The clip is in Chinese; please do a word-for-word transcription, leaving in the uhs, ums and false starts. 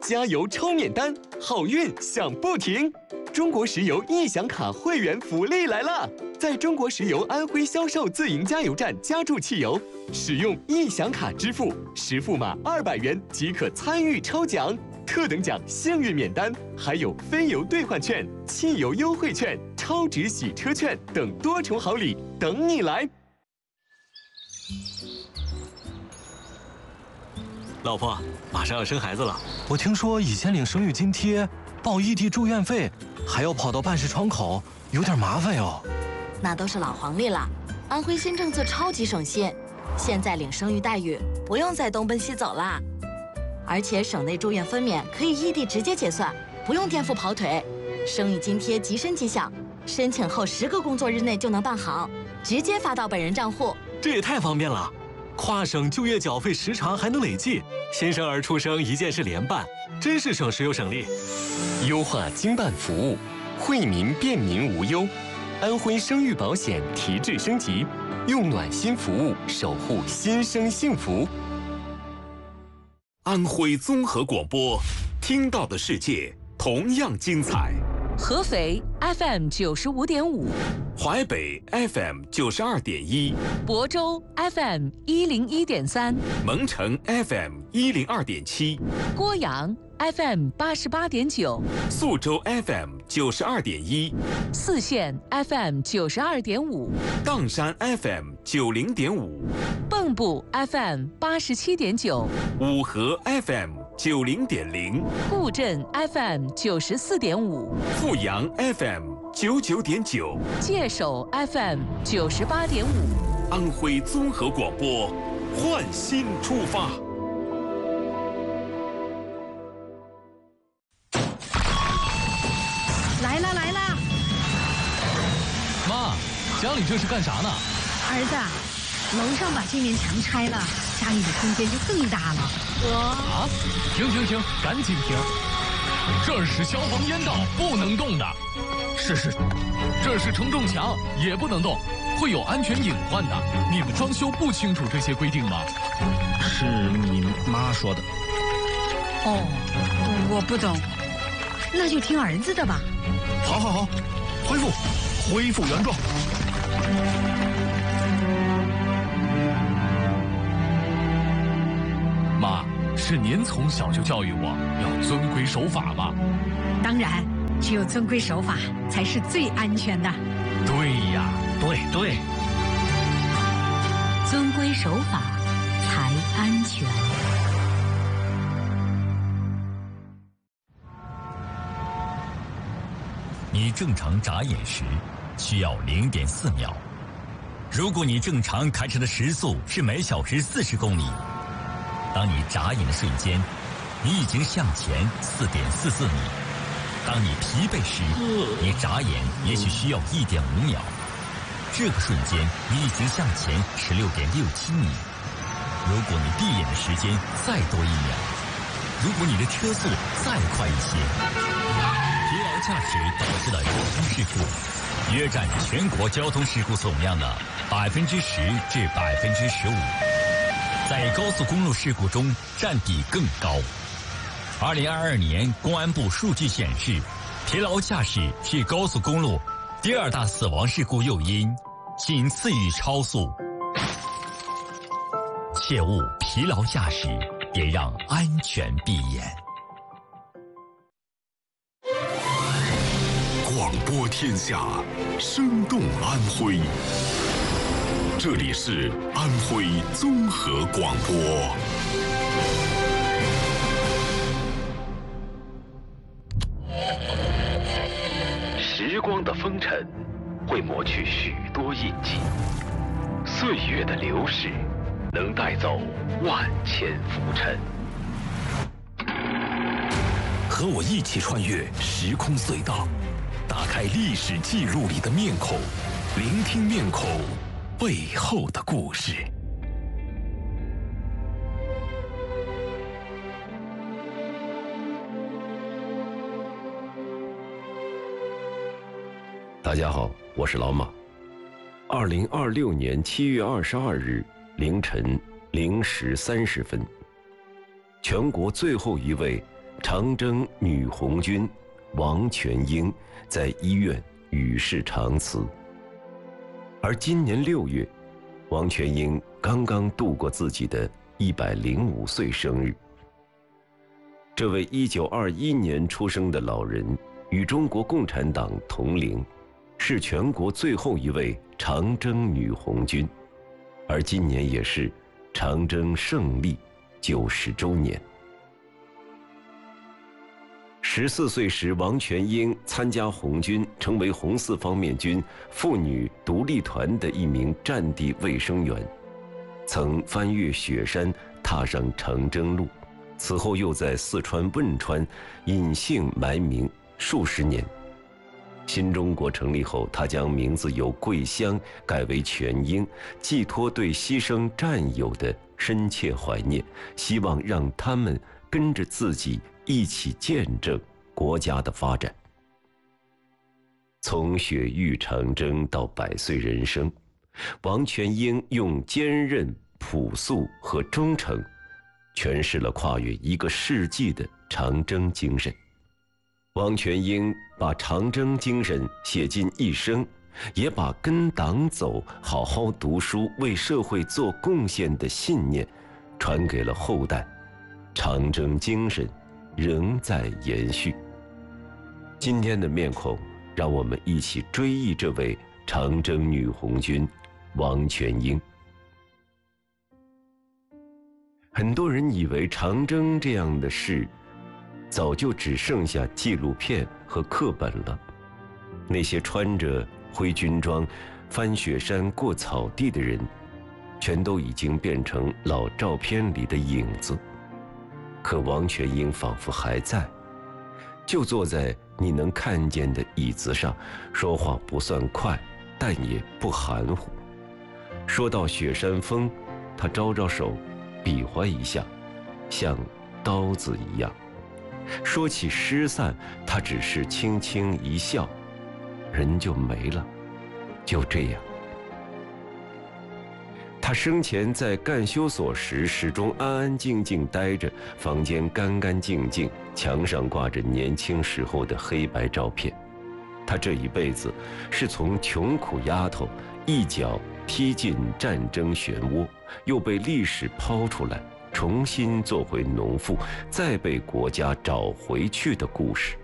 加油抽免单，好运享不停！中国石油易享卡会员福利来了！在中国石油安徽销售自营加油站加注汽油，使用易享卡支付，实付码二百元即可参与抽奖。特等奖幸运免单，还有非油兑换券、汽油优惠券、超值洗车券等多重好礼等你来！ 老婆，马上要生孩子了， 我听说以前领生育津贴、报异地住院费，还要跑到办事窗口，有点麻烦哟。 那都是老黄历了，安徽新政策超级省心，现在领生育待遇不用再东奔西走啦。而且省内住院分娩可以异地直接结算，不用颠覆跑腿。生育津贴即申即享，申请后十个工作日内就能办好，直接发到本人账户。 这也太方便了！跨省就业缴费时长还能累计，新生儿出生一件事联办，真是省时又省力。 优化经办服务，惠民便民无忧。安徽生育保险提质升级，用暖心服务守护新生幸福。 安徽综合广播，听到的世界同样精彩。 合肥 F M 九十五点五， 淮北 F M 九十二点一， 亳州 F M 一零一点三， 蒙城 F M 一零二点七， 郭阳 F M 八十八点九， 宿州 F M 九十二点一， 泗县 F M 九十二点五， 砀山 F M 九零点五， 蚌埠 F M 八十七点九， 五河 F M 九零点零， 固镇 F M 九十四点五， 阜阳 F M 九九点九， 界首 F M 九十八点五。 安徽综合广播，焕新出发。 来啦来啦！ 妈，家里这是干啥呢？ 儿子，楼上把这面墙拆了，家里的空间就更大了。 啊！停停停，赶紧停！这是消防烟道，不能动的。是是，这是承重墙，也不能动，会有安全隐患的。你们装修不清楚这些规定吗？ 是你妈说的。 哦，我不懂，那就听儿子的吧。 好好好，恢复，恢复原状。 妈，是您从小就教育我要遵规守法吧？ 当然，只有遵规守法才是最安全的。 对呀， 对对， 遵规守法才安全。 你正常眨眼时需要零点四秒。如果你正常开车的时速是每小时四十公里，当你眨眼的瞬间，你已经向前四点四四米。当你疲惫时，你眨眼也许需要一点五秒。这个瞬间，你已经向前十六点六七米。如果你闭眼的时间再多一秒，如果你的车速再快一些，疲劳驾驶导致的交通事故约占全国交通事故总量的百分之十至百分之十五，在高速公路事故中占比更高。二零二二年公安部数据显示，疲劳驾驶是高速公路第二大死亡事故诱因，仅次于超速。切勿疲劳驾驶，别让安全闭眼。 广播天下，生动安徽。这里是安徽综合广播。时光的风尘会抹去许多印记，岁月的流逝能带走万千浮尘。和我一起穿越时空隧道，打开历史记录里的面孔，聆听面孔背后的故事。 大家好，我是老马。二零二六年七月二十二日凌晨零时三十分，全国最后一位长征女红军王全英在医院与世长辞。而今年六月，王全英刚刚度过自己的一百零五岁生日。这位一九二一年出生的老人与中国共产党同龄，是全国最后一位长征女红军，而今年也是长征胜利九十周年。十四岁时，王全英参加红军，成为红四方面军妇女独立团的一名战地卫生员，曾翻越雪山，踏上长征路。此后又在四川汶川隐姓埋名数十年。新中国成立后，他将名字由桂香改为全英，寄托对牺牲战友的深切怀念，希望让他们跟着自己一起见证国家的发展。从雪域长征到百岁人生，王全英用坚韧、朴素和忠诚诠释了跨越一个世纪的长征精神。王全英把长征精神写进一生，也把跟党走、好好读书、为社会做贡献的信念传给了后代。长征精神仍在延续。今天的面孔，让我们一起追忆这位长征女红军王全英。很多人以为长征这样的事早就只剩下纪录片和课本了，那些穿着灰军装翻雪山过草地的人全都已经变成老照片里的影子。可王全英仿佛还在，就坐在你能看见的椅子上，说话不算快，但也不含糊。说到雪山峰，他招招手，比划一下，像刀子一样。说起失散，他只是轻轻一笑，人就没了，就这样。他生前在干休所时，始终安安静静待着，房间干干净净，墙上挂着年轻时候的黑白照片。他这一辈子是从穷苦丫头一脚踢进战争漩涡，又被历史抛出来，重新做回农妇，再被国家找回去的故事。